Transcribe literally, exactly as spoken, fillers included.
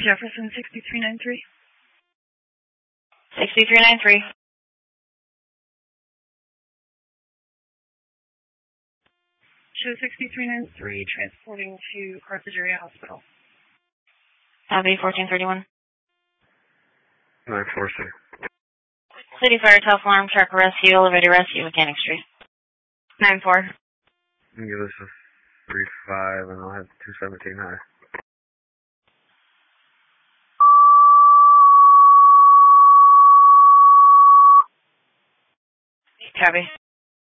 Jefferson sixty-three ninety-three. sixty-three ninety-three. Show sixty-three ninety-three, transporting to Carthage Area Hospital. Copy, fourteen thirty-one. nine four six. City Fire, Tough Alarm, Truck Rescue, Elevator Rescue, Mechanic Street. nine four. Give us a three five, and I'll have two seventeen high. Copy.